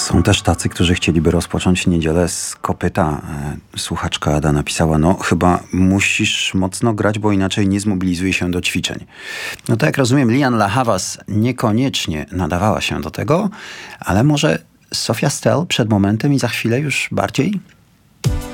Są też tacy, którzy chcieliby rozpocząć niedzielę z kopyta. Słuchaczka Ada napisała, no chyba musisz mocno grać, bo inaczej nie zmobilizuje się do ćwiczeń. No to jak rozumiem, Lian La Havas niekoniecznie nadawała się do tego, ale może Sofia Stell przed momentem i za chwilę już bardziej?